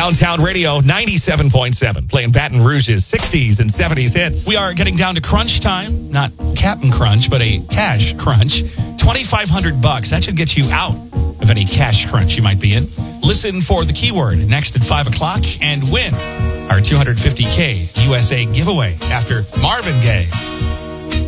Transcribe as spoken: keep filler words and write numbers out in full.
Downtown Radio ninety-seven point seven, playing Baton Rouge's sixties and seventies hits. We are getting down to crunch time, not Captain Crunch, but a cash crunch. twenty-five hundred bucks. That should get you out of any cash crunch you might be in. Listen for the keyword next at five o'clock and win our two hundred fifty K U S A giveaway after Marvin Gaye.